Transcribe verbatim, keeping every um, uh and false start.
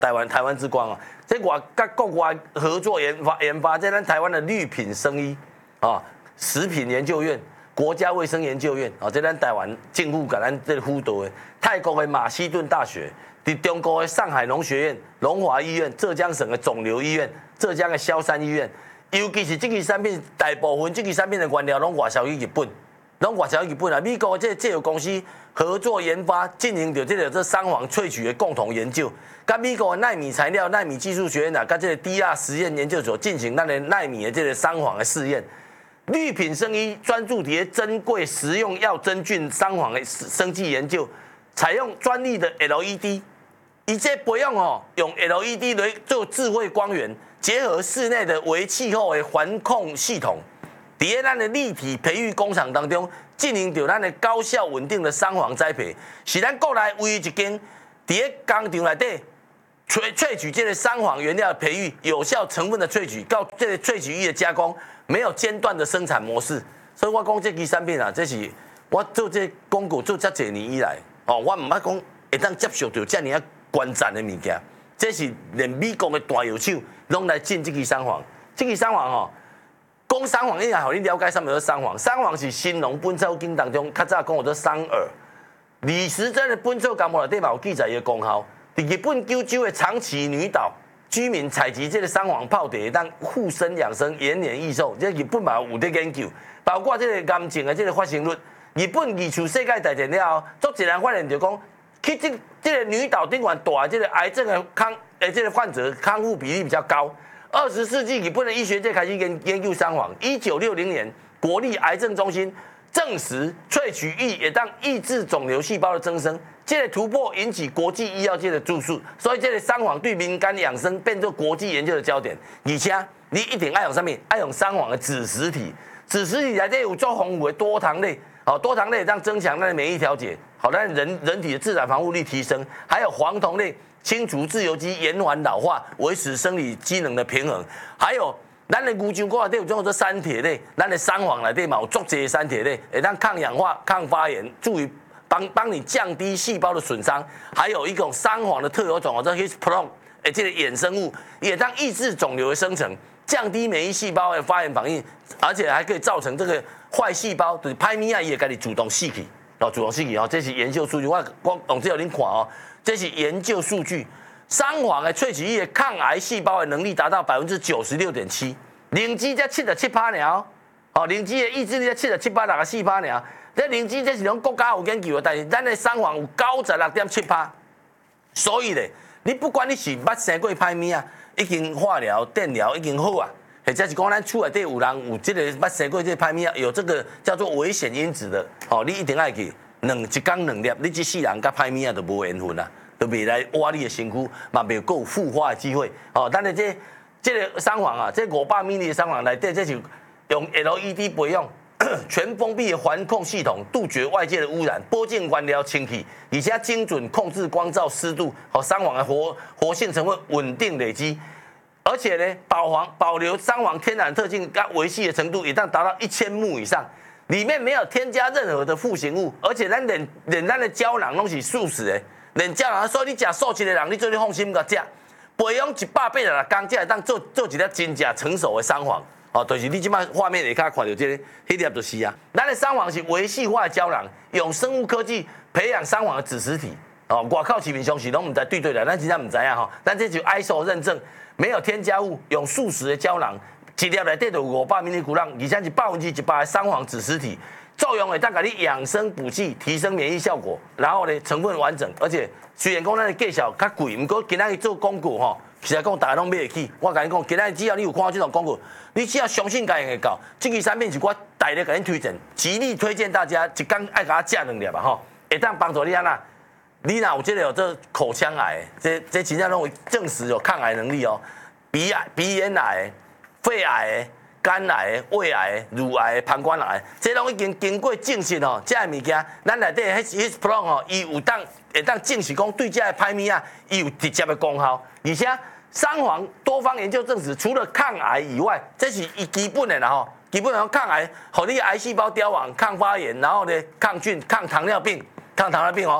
台湾台湾之光啊！这外甲国外合作研发研发，这咱台湾的绿品生医啊，食品研究院、国家卫生研究院啊，这咱台湾政府甲咱这辅导的。泰国的马其顿大学，伫中国的上海农学院、龙华医院、浙江省的肿瘤医院、浙江的萧山医院，尤其是这个产品，大部分这个产品的原料拢外销去日本，拢外销去日本啊！美国这这个公司合作研发，进行着这个这三黄萃取的共同研究。甲美国的奈米材料、奈米技术学院啊，甲这个 D R 实验研究所进行咱的奈米的这个三黄的试验。绿品生医专注伫珍贵食用药真菌三黄的生技研究，采用专利的 L E D， 以这培养哦，用 L E D 来做智慧光源，结合室内的微气候的环控系统，伫咧咱的立体培育工厂当中，进行着咱的高效稳定的三黄栽培，是咱国内唯一一间伫咧工厂内底。萃萃取这个三黄原料的培育，有效成分的萃取，到这个萃取液的加工，没有间断的生产模式。所以我讲这支产品啊，这是我做这广告做这几年以来，哦，我唔捌讲会当接受到这样啊关键的物件。这是连美国的大药厂拢来进这支三黄。这支三黄哦，讲三黄，应该互你了解什么叫三黄。三黄是《新农本草经》当中较早讲叫做桑耳，李时珍的《本草纲目》内底嘛有记载伊的功效。伫日本九州的长崎女岛居民采集这个三黄泡茶，当护身养生、延年益寿。这日本嘛有在研究，包括这个癌症的这个发生率。日本二次世界大战了后，足一人发现就讲，去这这个女岛顶管大这个癌症的康诶这个患者康复比例比较高。二十世纪日本的医学界开始研研究三黄。一九六零年，国立癌症中心证实萃取液也当抑制肿瘤细胞的增生。这个突破引起国际医药界的注视，所以这个三黄对民间养生变作国际研究的焦点。而且你一定要用什么？要用三黄的子实体，子实体内底有做丰富的多糖类，哦，多糖类让增强它的免疫调节，好让人人体的自然防护力提升。还有黄酮类清除自由基，延缓老化，维持生理机能的平衡。还有咱的牛樟果内底有种做三铁类，咱的三黄内底嘛有足济三铁类，会当抗氧化、抗发炎，助于。帮帮你降低细胞的损伤，还有一种三黄的特有种，叫 Hispron， 哎，这个衍生物也当抑制肿瘤的生成，降低免疫细胞的发炎反应，而且还可以造成这个坏细胞就是拍米啊，也给你主动死去，哦，主动死去哦，这是研究数据，我光用这给您看哦，这是研究数据，三黄的萃取液抗癌细胞的能力达到百分之九十六点七，灵芝才七十七趴呢，哦，灵芝的抑制力才七十七趴六个四趴呢。这灵芝这是种国家有研究的，但是咱的三黄有九十六点七趴，所以咧，你不管你是捌生过歹物啊，已经化疗、电疗已经好啊，或者是讲咱厝内底有人有这个捌生过这个歹物啊，有这个叫做危险因子的，哦，你一定要去两一缸两粒，你这世人甲歹物啊都无缘分啦，都未来挖你的身躯，嘛未够复发的机会，哦，但是这这个三黄啊，这五百 ml 的三黄内底，这是用 L E D 培养。全封闭的环控系统，杜绝外界的污染，保证原料清气，而且精准控制光照、湿度和三黄的活活性成分稳定累积，而且呢，保黄保留三黄天然特性跟维系的程度，一旦达到一千目以上，里面没有添加任何的副形物，而且咱连连咱的胶囊拢是素食的，连胶囊，所以你食素食的人，你做你放心甲食，培养一百八十六天，才会当做做一粒真正成熟的三黄。哦，就是你即摆画面下骹看到这个，迄粒就是啊。咱的三黄是微细化的胶囊，用生物科技培养三黄的子实体。哦，外口市面上是拢唔知对对啦，咱真正唔知啊吼。咱这就 I S O 认证，没有添加物，用素食的胶囊，一粒内底就有五百 ml 骨量，而且是百分之一百的三黄子实体，作用会当甲你养生补剂，提升免疫效果。然后呢，成分完整，而且虽然讲咱的价小较贵，不过今仔日做广告吼。其实讲大家拢买得起，我甲你讲，今仔只要你有看到这种广告，你只要相信家用会到，这个产品是我大力甲你推荐，极力推荐大家一天爱甲我食两粒吧吼，会当帮助你安那，你若有这个有这口腔癌，这这真正拢有证实有抗癌能力哦，鼻癌、鼻咽癌、肺癌、肝癌、胃癌、乳癌、膀胱癌，这拢已经经过证实哦，这物件咱内底迄迄 Pro 哦，伊有当会当证实讲对这个歹物啊，伊有直接的功效，而且。三黄多方研究证实，除了抗癌以外，这是一基本的啦吼。基本上抗癌，互你癌细胞凋亡、抗发炎，然后呢抗菌、抗糖尿病、抗糖尿病哦。